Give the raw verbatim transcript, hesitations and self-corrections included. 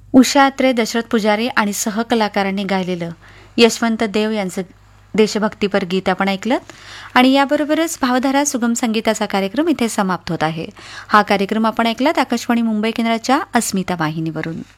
उषा अत्रे, दशरथ पुजारी आणि सहकलाकारांनी गायलेलं यशवंत देव यांचं देशभक्तीपर गीत आपण ऐकलं. आणि याबरोबरच भावधारा सुगम संगीताचा कार्यक्रम इथे समाप्त होत आहे. हा कार्यक्रम आपण ऐकलात आकाशवाणी मुंबई केंद्राच्या अस्मिता वाहिनीवरून.